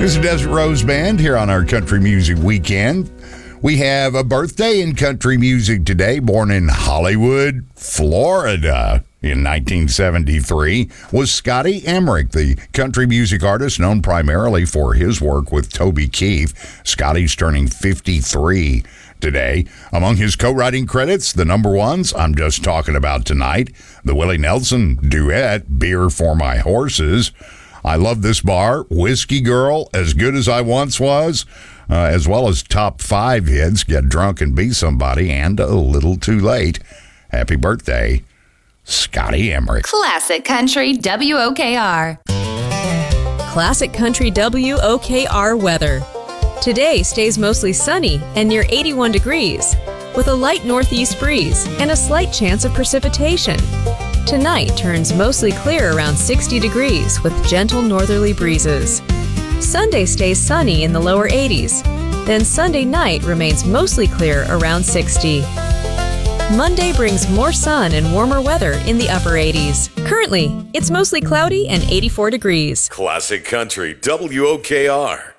This is Desert Rose Band here on our Country Music Weekend. We have a birthday in country music today. Born in Hollywood, Florida in 1973 was Scotty Emmerich, the country music artist known primarily for his work with Toby Keith. Scotty's turning 53 today. Among his co-writing credits, the number ones I'm just talking about tonight, the Willie Nelson duet, Beer for My Horses, I Love This Bar, Whiskey Girl, As Good As I Once Was, as well as top 5 hits, Get Drunk and Be Somebody, and A Little Too Late. Happy birthday, Scotty Emmerich. Classic Country WOKR. Classic Country WOKR weather. Today stays mostly sunny and near 81 degrees, with a light northeast breeze and a slight chance of precipitation. Tonight turns mostly clear around 60 degrees with gentle northerly breezes. Sunday stays sunny in the lower 80s. Then Sunday night remains mostly clear around 60. Monday brings more sun and warmer weather in the upper 80s. Currently, it's mostly cloudy and 84 degrees. Classic Country WOKR.